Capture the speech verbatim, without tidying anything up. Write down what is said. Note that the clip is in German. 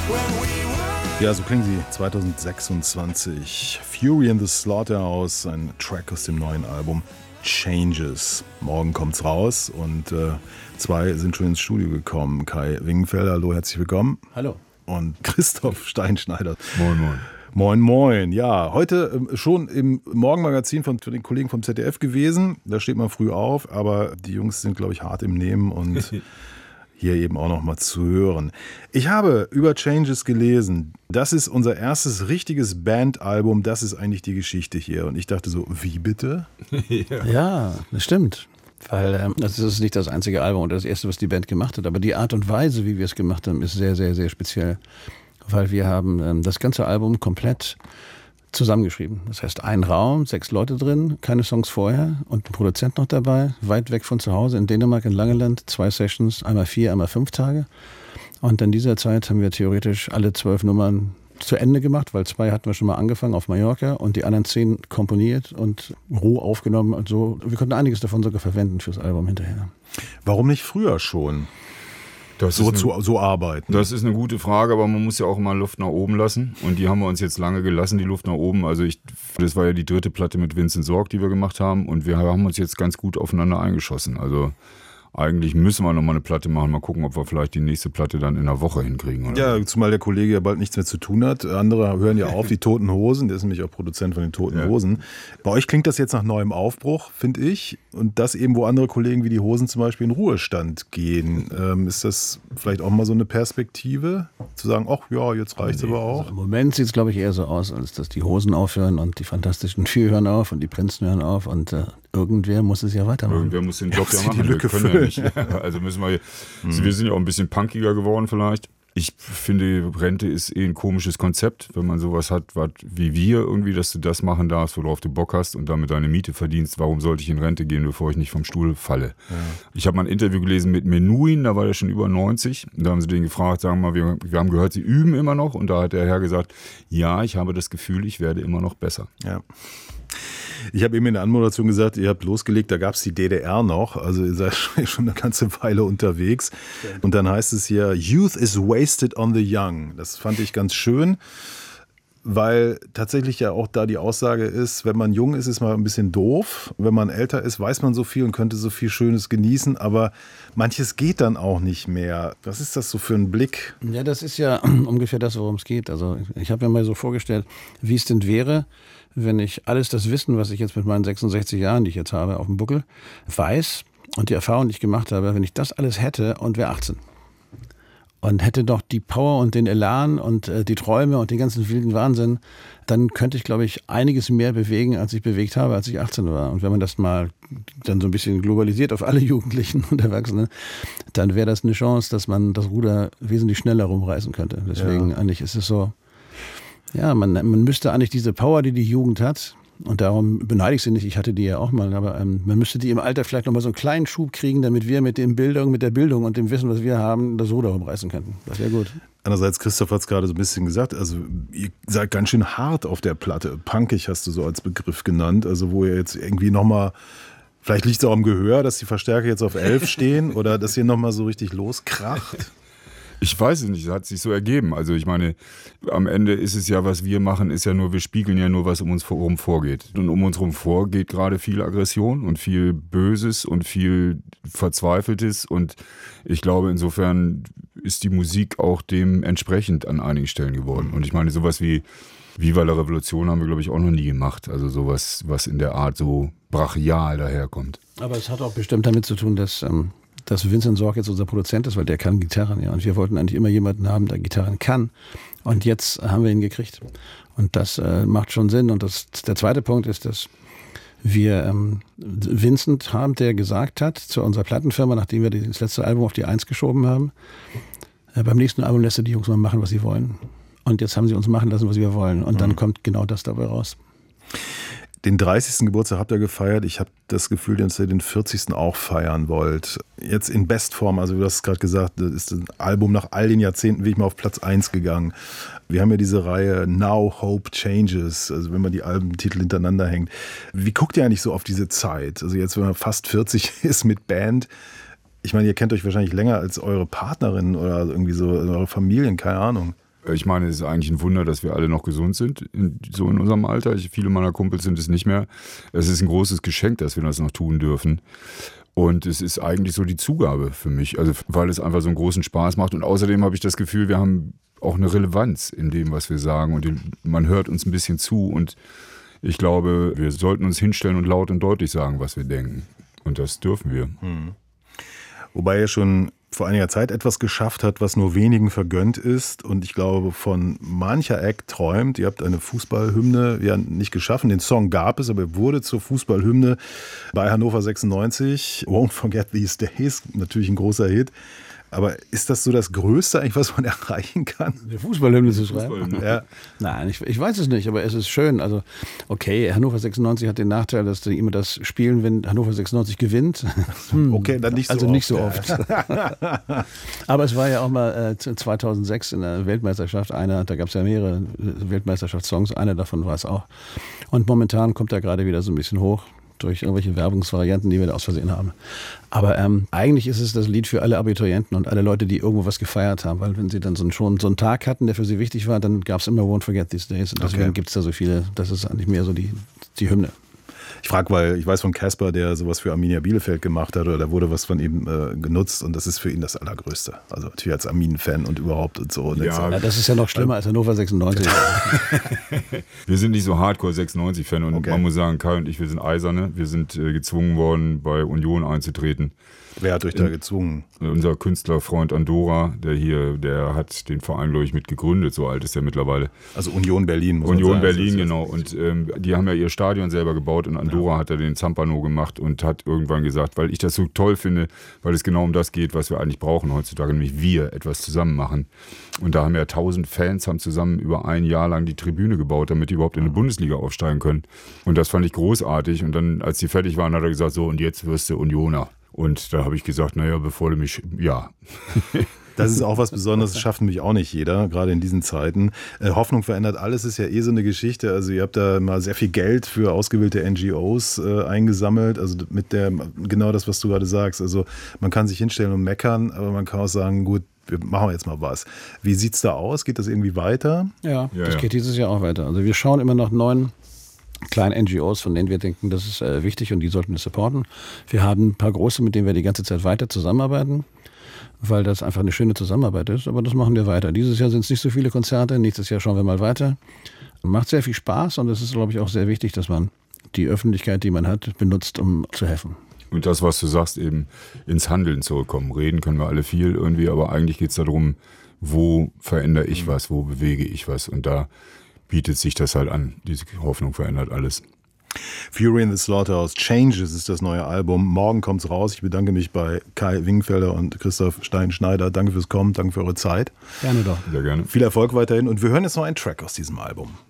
Ja, so klingen sie zweitausendsechsundzwanzig. Fury in the Slaughterhouse, ein Track aus dem neuen Album Changes. Morgen kommt's raus und äh, zwei sind schon ins Studio gekommen. Kai Wingenfelder, hallo, herzlich willkommen. Hallo. Und Christoph Steinschneider. Moin, moin. Moin, moin. Ja, heute äh, schon im Morgenmagazin von, von den Kollegen vom Z D F gewesen. Da steht man früh auf, aber die Jungs sind, glaube ich, hart im Nehmen und hier eben auch noch mal zu hören. Ich habe über Changes gelesen. Das ist unser erstes richtiges Bandalbum. Das ist eigentlich die Geschichte hier. Und ich dachte so, wie bitte? ja. ja, das stimmt. Weil ähm, das ist nicht das einzige Album oder das erste, was die Band gemacht hat. Aber die Art und Weise, wie wir es gemacht haben, ist sehr, sehr, sehr speziell. Weil wir haben ähm, das ganze Album komplett zusammengeschrieben. Das heißt, ein Raum, sechs Leute drin, keine Songs vorher und ein Produzent noch dabei, weit weg von zu Hause in Dänemark, in Langeland, zwei Sessions, einmal vier, einmal fünf Tage. Und in dieser Zeit haben wir theoretisch alle zwölf Nummern zu Ende gemacht, weil zwei hatten wir schon mal angefangen auf Mallorca und die anderen zehn komponiert und roh aufgenommen und so. Wir konnten einiges davon sogar verwenden fürs Album hinterher. Warum nicht früher schon? Das so, eine, zu, so arbeiten. Das ist eine gute Frage, aber man muss ja auch immer Luft nach oben lassen. Und die haben wir uns jetzt lange gelassen, die Luft nach oben. Also ich, das war ja die dritte Platte mit Vincent Sorg, die wir gemacht haben. Und wir haben uns jetzt ganz gut aufeinander eingeschossen. Also eigentlich müssen wir nochmal eine Platte machen. Mal gucken, ob wir vielleicht die nächste Platte dann in einer Woche hinkriegen. Oder? Ja, zumal der Kollege ja bald nichts mehr zu tun hat. Andere hören ja auf, die Toten Hosen. Der ist nämlich auch Produzent von den Toten ja. Hosen. Bei euch klingt das jetzt nach neuem Aufbruch, finde ich. Und das eben, wo andere Kollegen wie die Hosen zum Beispiel in Ruhestand gehen. Ähm, ist das vielleicht auch mal so eine Perspektive? Zu sagen, ach ja, jetzt reicht es nee, aber auch. Also im Moment sieht es, glaube ich, eher so aus, als dass die Hosen aufhören und die Fantastischen Vier hören auf und die Prinzen hören auf und äh, irgendwer muss es ja weitermachen. Irgendwer muss den Job ja, ja machen. Die Lücke wir können ja nicht. Also müssen wir, also wir sind ja auch ein bisschen punkiger geworden vielleicht. Ich finde, Rente ist eh ein komisches Konzept, wenn man sowas hat, was wie wir irgendwie, dass du das machen darfst, worauf du Bock hast und damit deine Miete verdienst. Warum sollte ich in Rente gehen, bevor ich nicht vom Stuhl falle? Ja. Ich habe mal ein Interview gelesen mit Menuhin, da war der schon über neunzig. Und da haben sie den gefragt, sagen wir mal, wir, wir haben gehört, sie üben immer noch. Und da hat der Herr gesagt, ja, ich habe das Gefühl, ich werde immer noch besser. Ja. Ich habe eben in der Anmoderation gesagt, ihr habt losgelegt, da gab es die D D R noch, also ihr seid schon eine ganze Weile unterwegs. Und dann heißt es hier, Youth is wasted on the young. Das fand ich ganz schön, weil tatsächlich ja auch da die Aussage ist, wenn man jung ist, ist man ein bisschen doof. Wenn man älter ist, weiß man so viel und könnte so viel Schönes genießen, aber manches geht dann auch nicht mehr. Was ist das so für ein Blick? Ja, das ist ja ungefähr das, worum es geht. Also ich habe mir mal so vorgestellt, wie es denn wäre, wenn ich alles das Wissen, was ich jetzt mit meinen sechsundsechzig Jahren, die ich jetzt habe, auf dem Buckel, weiß und die Erfahrung, die ich gemacht habe, wenn ich das alles hätte und wäre achtzehn. Und hätte doch die Power und den Elan und äh, die Träume und den ganzen wilden Wahnsinn, dann könnte ich, glaube ich, einiges mehr bewegen, als ich bewegt habe, als ich achtzehn war. Und wenn man das mal dann so ein bisschen globalisiert auf alle Jugendlichen und Erwachsenen, dann wäre das eine Chance, dass man das Ruder wesentlich schneller rumreißen könnte. Deswegen ja. eigentlich ist es so, ja, man, man müsste eigentlich diese Power, die die Jugend hat, und darum beneide ich sie nicht, ich hatte die ja auch mal, aber ähm, man müsste die im Alter vielleicht noch mal so einen kleinen Schub kriegen, damit wir mit dem Bildung, mit der Bildung und dem Wissen, was wir haben, das Ruder rumreißen könnten. Das wäre gut. Andererseits, Christoph hat es gerade so ein bisschen gesagt, also ihr seid ganz schön hart auf der Platte. Punkig hast du so als Begriff genannt, also wo ihr jetzt irgendwie nochmal, vielleicht liegt es auch am Gehör, dass die Verstärker jetzt auf elf stehen oder dass ihr nochmal so richtig loskracht. Ich weiß es nicht, es hat sich so ergeben. Also ich meine, am Ende ist es ja, was wir machen, ist ja nur, wir spiegeln ja nur, was um uns herum vorgeht. Und um uns herum vorgeht gerade viel Aggression und viel Böses und viel Verzweifeltes. Und ich glaube, insofern ist die Musik auch dementsprechend an einigen Stellen geworden. Und ich meine, sowas wie Viva la Revolution haben wir, glaube ich, auch noch nie gemacht. Also sowas, was in der Art so brachial daherkommt. Aber es hat auch bestimmt damit zu tun, dass... Ähm dass Vincent Sorg jetzt unser Produzent ist, weil der kann Gitarren, ja. Und wir wollten eigentlich immer jemanden haben, der Gitarren kann. Und jetzt haben wir ihn gekriegt. Und das äh, macht schon Sinn. Und das, der zweite Punkt ist, dass wir ähm, Vincent haben, der gesagt hat zu unserer Plattenfirma, nachdem wir das letzte Album auf die Eins geschoben haben, äh, beim nächsten Album lässt er die Jungs mal machen, was sie wollen. Und jetzt haben sie uns machen lassen, was wir wollen. Und dann kommt genau das dabei raus. Den dreißigsten Geburtstag habt ihr gefeiert. Ich habe das Gefühl, dass ihr den vierzigsten auch feiern wollt. Jetzt in Bestform, also du hast es gerade gesagt, das ist ein Album nach all den Jahrzehnten wirklich mal auf Platz eins gegangen. Wir haben ja diese Reihe Now Hope Changes, also wenn man die Albentitel hintereinander hängt. Wie guckt ihr eigentlich so auf diese Zeit? Also jetzt, wenn man fast vierzig ist mit Band, ich meine, ihr kennt euch wahrscheinlich länger als eure Partnerin oder irgendwie so eure Familien, keine Ahnung. Ich meine, es ist eigentlich ein Wunder, dass wir alle noch gesund sind, in, so in unserem Alter. Ich, viele meiner Kumpels sind es nicht mehr. Es ist ein großes Geschenk, dass wir das noch tun dürfen. Und es ist eigentlich so die Zugabe für mich, also weil es einfach so einen großen Spaß macht. Und außerdem habe ich das Gefühl, wir haben auch eine Relevanz in dem, was wir sagen. Und man hört uns ein bisschen zu. Und ich glaube, wir sollten uns hinstellen und laut und deutlich sagen, was wir denken. Und das dürfen wir. Hm. Wobei er schon vor einiger Zeit etwas geschafft hat, was nur wenigen vergönnt ist. Und ich glaube, von mancher Act träumt. Ihr habt eine Fußballhymne ja nicht geschaffen. Den Song gab es, aber er wurde zur Fußballhymne bei Hannover sechsundneunzig. Won't Forget These Days, natürlich ein großer Hit. Aber ist das so das Größte eigentlich, was man erreichen kann? Die Fußballhymne zu schreiben? Fußballhymne. Ja. Nein, ich, ich weiß es nicht, aber es ist schön. Also, okay, Hannover sechsundneunzig hat den Nachteil, dass die immer das spielen, wenn Hannover sechsundneunzig gewinnt. Hm. Okay, dann nicht so also oft. nicht so oft. Aber es war ja auch mal äh, zweitausendsechs in der Weltmeisterschaft einer, da gab es ja mehrere Weltmeisterschaftssongs, einer davon war es auch. Und momentan kommt er gerade wieder so ein bisschen hoch durch irgendwelche Werbungsvarianten, die wir da aus Versehen haben. Aber ähm, eigentlich ist es das Lied für alle Abiturienten und alle Leute, die irgendwo was gefeiert haben. Weil wenn sie dann so, schon so einen Tag hatten, der für sie wichtig war, dann gab es immer Won't Forget These Days. Und deswegen Okay. gibt es da so viele, das ist eigentlich mehr so die, die Hymne. Ich frage, weil ich weiß von Casper, der sowas für Arminia Bielefeld gemacht hat, oder da wurde was von ihm äh, genutzt und das ist für ihn das Allergrößte. Also natürlich als Armin-Fan und überhaupt und so. Und Ja. jetzt, Ja, das ist ja noch schlimmer als Hannover sechsundneunzig. Wir sind nicht so Hardcore sechsundneunzig-Fan und Okay. man muss sagen, Kai und ich, wir sind Eiserne. Wir sind äh, gezwungen worden, bei Union einzutreten. wer hat euch da gezwungen? Unser Künstlerfreund Andorra, der hier, der hat den Verein, glaube ich, mit gegründet, so alt ist er mittlerweile. Also Union Berlin. Muss man Union sagen. Berlin, Also, genau. Und ähm, die haben ja ihr Stadion selber gebaut. In Andorra hat er den Zampano gemacht und hat irgendwann gesagt, weil ich das so toll finde, weil es genau um das geht, was wir eigentlich brauchen heutzutage, nämlich wir etwas zusammen machen. Und da haben ja tausend Fans haben zusammen über ein Jahr lang die Tribüne gebaut, damit die überhaupt in die Bundesliga aufsteigen können. Und das fand ich großartig. Und dann, als die fertig waren, hat er gesagt, so, und jetzt wirst du Unioner. Und da habe ich gesagt, naja, bevor du mich, ja. Das ist auch was Besonderes, das schafft nämlich auch nicht jeder, gerade in diesen Zeiten. Äh, Hoffnung verändert alles ist ja eh so eine Geschichte. Also ihr habt da mal sehr viel Geld für ausgewählte N G Os äh, eingesammelt. Also mit der, genau das, was du gerade sagst. Also man kann sich hinstellen und meckern, aber man kann auch sagen, gut, wir machen jetzt mal was. Wie sieht es da aus? Geht das irgendwie weiter? Ja, Ja, das ja. geht dieses Jahr auch weiter. Also wir schauen immer noch neun kleine N G Os, von denen wir denken, das ist äh, wichtig und die sollten wir supporten. Wir haben ein paar große, mit denen wir die ganze Zeit weiter zusammenarbeiten, weil das einfach eine schöne Zusammenarbeit ist. Aber das machen wir weiter. Dieses Jahr sind es nicht so viele Konzerte, nächstes Jahr schauen wir mal weiter. Macht sehr viel Spaß und es ist, glaube ich, auch sehr wichtig, dass man die Öffentlichkeit, die man hat, benutzt, um zu helfen. Und das, was du sagst, eben ins Handeln zurückkommen. Reden können wir alle viel irgendwie, aber eigentlich geht es darum, wo verändere ich was, wo bewege ich was. Und da bietet sich das halt an. Diese Hoffnung verändert alles. Fury in the Slaughterhouse, Changes ist das neue Album. Morgen kommt's raus. Ich bedanke mich bei Kai Wingfelder und Christoph Stein-Schneider. Danke fürs Kommen, danke für eure Zeit. Gerne doch. Sehr gerne. Viel Erfolg weiterhin und wir hören jetzt noch einen Track aus diesem Album.